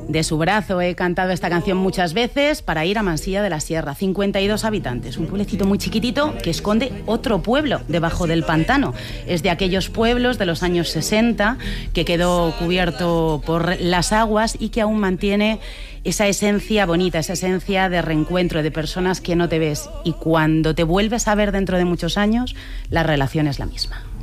De su brazo he cantado esta canción muchas veces para ir a Mansilla de la Sierra, 52 habitantes, un pueblecito muy chiquitito que esconde otro pueblo debajo del pantano. Es de aquellos pueblos de los años 60 que quedó cubierto por las aguas y que aún mantiene esa esencia bonita, esa esencia de reencuentro, de personas que no te ves y cuando te vuelves a ver dentro de muchos años, la relación es la misma.